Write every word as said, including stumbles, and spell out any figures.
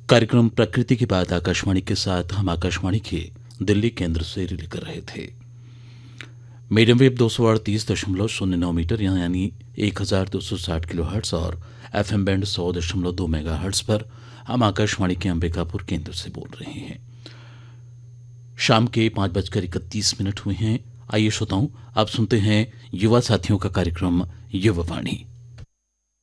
कार्यक्रम प्रकृति की बात आकाशवाणी के साथ हम आकाशवाणी के दिल्ली केंद्र से रिले कर रहे थे। मीडियम वेव दो सौ अड़तीस दशमलव शून्य नौ मीटर यानी एक हजार दो सौ साठ किलो हर्ट्स और एफ एम बैंड सौ दशमलव दो मेगा हर्ट्स पर हम आकाशवाणी के अंबिकापुर केंद्र से बोल रहे हैं। शाम के पाँच बजकर इकतीस मिनट हुए हैं। आइए श्रोताओं, आप सुनते हैं युवा साथियों का कार्यक्रम युवा वाणी।